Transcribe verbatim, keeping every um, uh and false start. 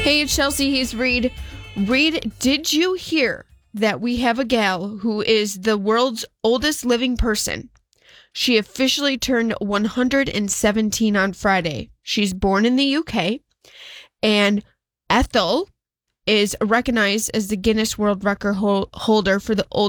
Hey, it's Chelsea. He's Reed. Reed, did you hear that we have a gal who is the world's oldest living person? She officially turned one hundred seventeen on Friday. She's born in the U K, and Ethel is recognized as the Guinness World Record hol- holder for the oldest